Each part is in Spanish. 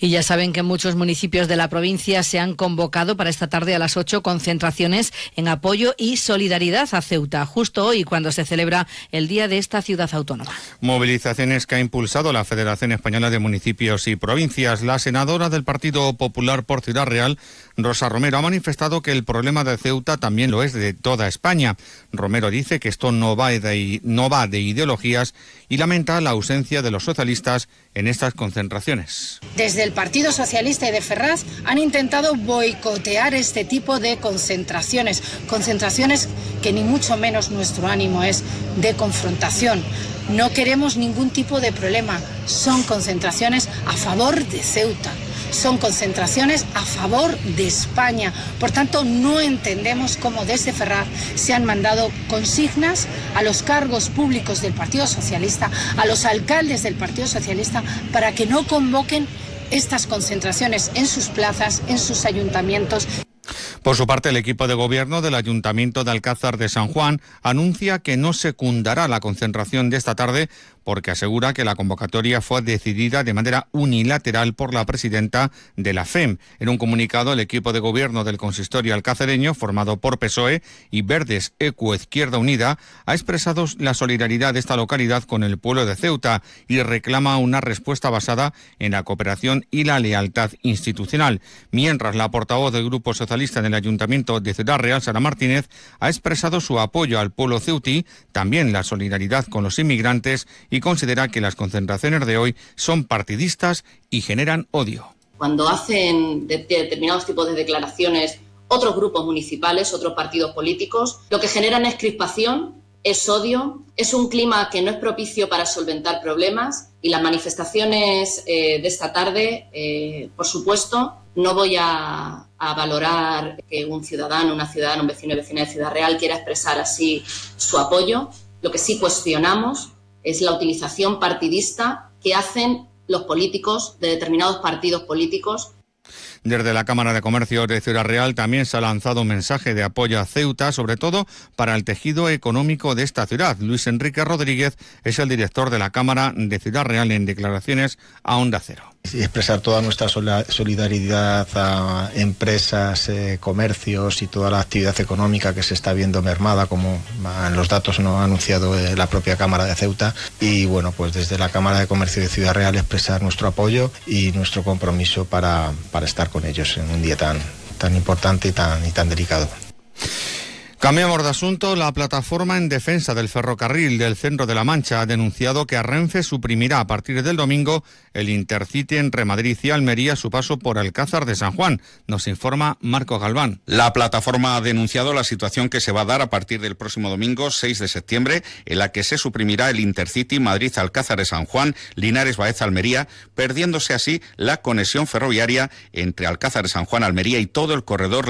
Y ya saben que muchos municipios de la provincia se han convocado para esta tarde a las 8 concentraciones en apoyo y solidaridad a Ceuta, justo hoy cuando se celebra el día de esta ciudad autónoma. Movilizaciones que ha impulsado la Federación Española de Municipios y Provincias. La senadora del Partido Popular por Ciudad Real, Rosa Romero, ha manifestado que el problema de Ceuta también lo es de toda España. Romero dice que esto no va de ideologías y lamenta la ausencia de los socialistas en estas concentraciones. Desde el Partido Socialista y de Ferraz han intentado boicotear este tipo de concentraciones que ni mucho menos nuestro ánimo es de confrontación. No queremos ningún tipo de problema. Son concentraciones a favor de Ceuta. Son concentraciones a favor de España. Por tanto, no entendemos cómo desde Ferraz se han mandado consignas a los cargos públicos del Partido Socialista, a los alcaldes del Partido Socialista, para que no convoquen estas concentraciones en sus plazas, en sus ayuntamientos. Por su parte, el equipo de gobierno del Ayuntamiento de Alcázar de San Juan anuncia que no secundará la concentración de esta tarde porque asegura que la convocatoria fue decidida de manera unilateral por la presidenta de la FEM. En un comunicado, el equipo de gobierno del consistorio alcacereño, formado por PSOE y Verdes Equo Izquierda Unida, ha expresado la solidaridad de esta localidad con el pueblo de Ceuta y reclama una respuesta basada en la cooperación y la lealtad institucional. Mientras, la portavoz del Grupo Socialista en el Ayuntamiento de Ciudad Real, Sara Martínez, ha expresado su apoyo al pueblo ceutí, también la solidaridad con los inmigrantes, y considera que las concentraciones de hoy son partidistas y generan odio. Cuando hacen determinados tipos de declaraciones otros grupos municipales, otros partidos políticos, lo que generan es crispación, es odio, es un clima que no es propicio para solventar problemas, y las manifestaciones de esta tarde, por supuesto, no voy a valorar que un ciudadano, una ciudadana, un vecino y vecina de Ciudad Real quiera expresar así su apoyo. Lo que sí cuestionamos es la utilización partidista que hacen los políticos de determinados partidos políticos. Desde la Cámara de Comercio de Ciudad Real también se ha lanzado un mensaje de apoyo a Ceuta, sobre todo para el tejido económico de esta ciudad. Luis Enrique Rodríguez es el director de la Cámara de Ciudad Real en declaraciones a Onda Cero. Y expresar toda nuestra solidaridad a empresas, comercios y toda la actividad económica que se está viendo mermada, como en los datos nos ha anunciado la propia Cámara de Ceuta. Y bueno, pues desde la Cámara de Comercio de Ciudad Real expresar nuestro apoyo y nuestro compromiso para estar con ellos en un día tan importante y tan delicado. Cambiamos de asunto. La plataforma en defensa del ferrocarril del Centro de la Mancha ha denunciado que Renfe suprimirá a partir del domingo el Intercity entre Madrid y Almería a su paso por Alcázar de San Juan. Nos informa Marco Galván. La plataforma ha denunciado la situación que se va a dar a partir del próximo domingo 6 de septiembre, en la que se suprimirá el Intercity Madrid-Alcázar de San Juan, Linares-Baeza-Almería, perdiéndose así la conexión ferroviaria entre Alcázar de San Juan-Almería y todo el corredor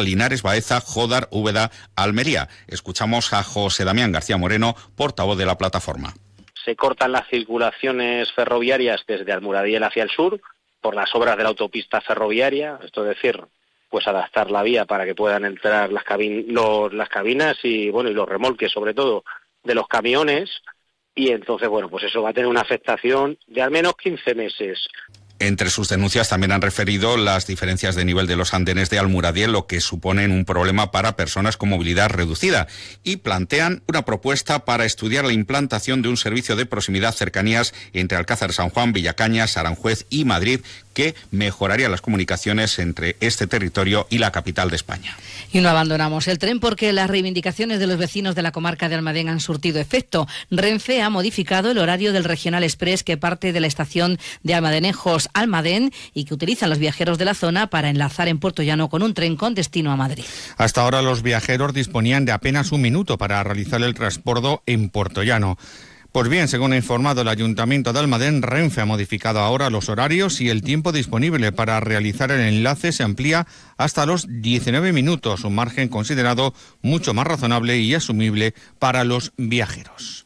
Linares-Baeza-Jódar-Úbeda-Almería. Escuchamos a José Damián García Moreno, portavoz de la plataforma. Se cortan las circulaciones ferroviarias desde Almuradiel hacia el sur por las obras de la autopista ferroviaria, esto es decir, pues adaptar la vía para que puedan entrar las cabinas y los remolques, sobre todo, de los camiones, y entonces, pues eso va a tener una afectación de al menos 15 meses. Entre sus denuncias también han referido las diferencias de nivel de los andenes de Almuradiel, lo que suponen un problema para personas con movilidad reducida, y plantean una propuesta para estudiar la implantación de un servicio de proximidad cercanías entre Alcázar de San Juan, Villacañas, Aranjuez y Madrid, que mejoraría las comunicaciones entre este territorio y la capital de España. Y no abandonamos el tren porque las reivindicaciones de los vecinos de la comarca de Almadén han surtido efecto. Renfe ha modificado el horario del Regional Express que parte de la estación de Almadenejos Almadén y que utilizan los viajeros de la zona para enlazar en Puerto Llano con un tren con destino a Madrid. Hasta ahora los viajeros disponían de apenas un minuto para realizar el transbordo en Puerto Llano. Pues bien, según ha informado el Ayuntamiento de Almadén, Renfe ha modificado ahora los horarios y el tiempo disponible para realizar el enlace se amplía hasta los 19 minutos, un margen considerado mucho más razonable y asumible para los viajeros.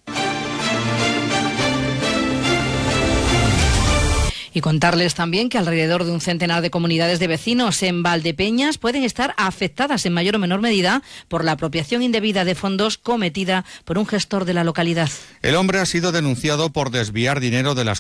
Y contarles también que alrededor de un centenar de comunidades de vecinos en Valdepeñas pueden estar afectadas en mayor o menor medida por la apropiación indebida de fondos cometida por un gestor de la localidad. El hombre ha sido denunciado por desviar dinero de las